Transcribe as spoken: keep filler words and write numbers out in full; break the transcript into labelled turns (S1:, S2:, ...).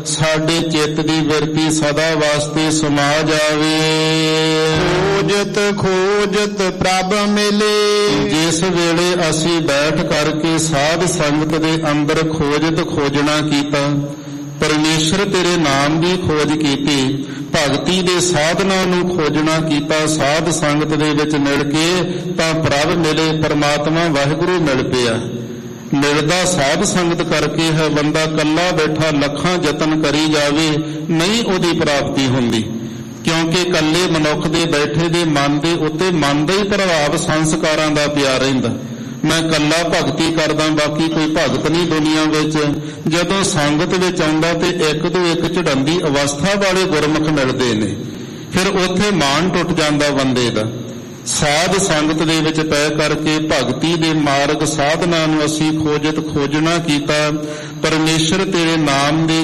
S1: ਸਾਡੇ ਚਿੱਤ ਦੀ ਬਿਰਤੀ ਸਦਾ ਵਾਸਤੇ ਸਮਾ ਜਾਵੇ।
S2: ਖੋਜਤ ਖੋਜਤ ਪ੍ਰਭ ਮਿਲੇ,
S1: ਜਿਸ ਵੇਲੇ ਅਸੀਂ ਬੈਠ ਕਰਕੇ ਸਾਧ ਸੰਗਤ ਦੇ ਅੰਦਰ ਖੋਜਤ ਖੋਜਣਾ ਕੀਤਾ, ਪਰਮੇਸ਼ਰ ਤੇਰੇ ਨਾਮ ਦੀ ਖੋਜ ਕੀਤੀ, ਭਗਤੀ ਦੇ ਸਾਧਨਾਂ ਨੂੰ ਖੋਜਣਾ ਕੀਤਾ, ਸਾਧ ਸੰਗਤ ਦੇ ਵਿੱਚ ਮਿਲ ਕੇ ਤਾਂ ਪ੍ਰਭ ਮਿਲੇ, ਪਰਮਾਤਮਾ ਵਾਹਿਗੁਰੂ ਮਿਲ ਪਿਆ। ਮਿਲਦਾ ਸਾਧ ਸੰਗਤ ਕਰਕੇ ਹੈ। ਬੰਦਾ ਕੱਲਾ ਬੈਠਾ ਲੱਖਾਂ ਯਤਨ ਕਰੀ ਜਾਵੇ, ਨਹੀਂ ਉਹਦੀ ਪ੍ਰਾਪਤੀ ਹੁੰਦੀ, ਕਿਉਂਕਿ ਕੱਲੇ ਮਨੁੱਖ ਦੇ ਬੈਠੇ ਦੇ ਮਨ ਦੇ ਉੱਤੇ ਮਨ ਦਾ ਹੀ ਪ੍ਰਭਾਵ ਸੰਸਕਾਰਾਂ ਦਾ ਪਿਆ ਰਹਿੰਦਾ। ਮੈਂ ਕੱਲਾ ਭਗਤੀ ਕਰਦਾ, ਬਾਕੀ ਕੋਈ ਭਗਤ ਨਹੀਂ ਦੁਨੀਆ ਵਿੱਚ। ਜਦੋਂ ਸੰਗਤ ਵਿੱਚ ਆਉਂਦਾ ਤੇ ਇੱਕ ਤੋਂ ਇੱਕ ਚੜ੍ਹੰਦੀ ਅਵਸਥਾ ਵਾਲੇ ਗੁਰਮੁਖ ਮਿਲਦੇ ਨੇ, ਫਿਰ ਉੱਥੇ ਮਾਣ ਟੁੱਟ ਜਾਂਦਾ ਬੰਦੇ ਦਾ। ਸਾਧ ਸੰਗਤ ਦੇ ਵਿੱਚ ਪੈ ਕਰਕੇ ਭਗਤੀ ਦੇ ਮਾਰਗ ਸਾਧਨਾ ਨੂੰ ਅਸੀਂ ਖੋਜਤ ਖੋਜਣਾ ਕੀਤਾ, ਪਰਮੇਸ਼ਰ ਤੇਰੇ ਨਾਮ ਦੇ